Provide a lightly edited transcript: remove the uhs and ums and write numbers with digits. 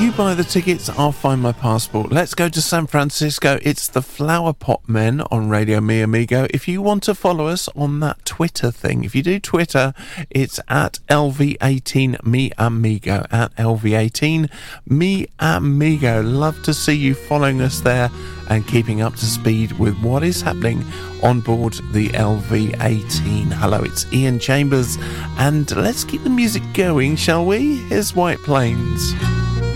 You buy the tickets, I'll find my passport. Let's go to San Francisco. It's the Flower Pot Men on Radio Mi Amigo. If you want to follow us on that Twitter thing, if you do Twitter, it's at LV18 Mi Amigo, at LV18 Mi Amigo. Love to see you following us there and keeping up to speed with what is happening on board the LV18. Hello, it's Ian Chambers, and let's keep the music going, shall we? Here's White Plains.